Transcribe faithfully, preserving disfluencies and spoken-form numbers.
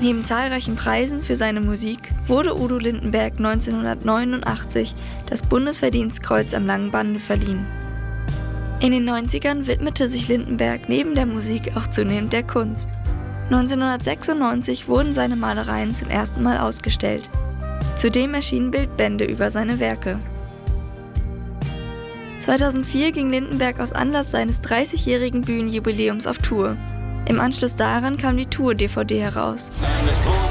Neben zahlreichen Preisen für seine Musik wurde Udo Lindenberg neunzehnhundertneunundachtzig das Bundesverdienstkreuz am langen Bande verliehen. In den neunzigern widmete sich Lindenberg neben der Musik auch zunehmend der Kunst. neunzehnhundertsechsundneunzig wurden seine Malereien zum ersten Mal ausgestellt. Zudem erschienen Bildbände über seine Werke. zweitausendvier ging Lindenberg aus Anlass seines dreißigjährigen Bühnenjubiläums auf Tour. Im Anschluss daran kam die Tour-D V D heraus.